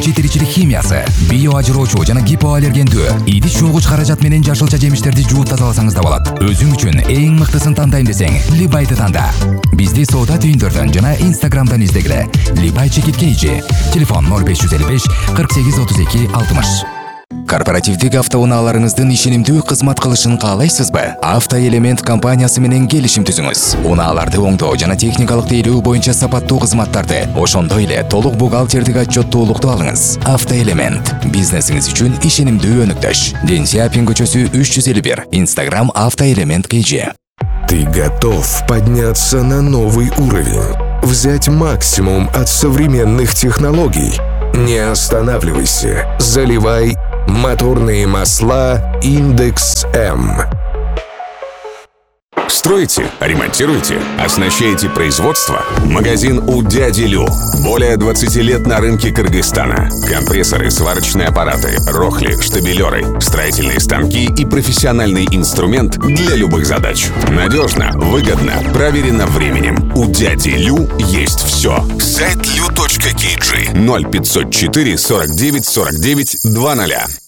тиричилик химиясы, био ажыроочу жана гипоаллергендүү, идиш жуугуч каражат менен жашылча жемиштерди жууп тазаласаңыз да болот. Өзүң үчүн эң мыктысын тандайм десең, Либайды танда. Бизди соода түйүндөрдөн жана Инстаграмдан издегиле. Либай чекит KG. Телефон 0555 48 32 60. Корпоративдик автоунааларыңыздын ишенимдүү кызмат кылышын каалайсызбы? Автоэлемент компаниясы менен келишим түзүңүз. Унааларды оңдоо жана техникалык тейлөө боюнча сапаттуу кызматтарды, ошондой эле толук бухгалтердик отчеттуулукту алыңыз. Автоэлемент бизнесиңиз үчүн ишенимдүү өнүктөш. Дэн Сяопин көчөсү 351. Инстаграм Автоэлемент KG. Ты готов подняться на новый уровень? Взять максимум от современных технологий? Не останавливайся. Заливай моторные масла Индекс М. Строите, ремонтируете, оснащаете производство? Магазин у дяди Лю. Более 20 лет на рынке Кыргызстана. Компрессоры, сварочные аппараты, рохли, штабелеры, строительные станки и профессиональный инструмент для любых задач. Надежно, выгодно, проверено временем. У дяди Лю есть все. Сайт lu.kg 0504 49 49 00.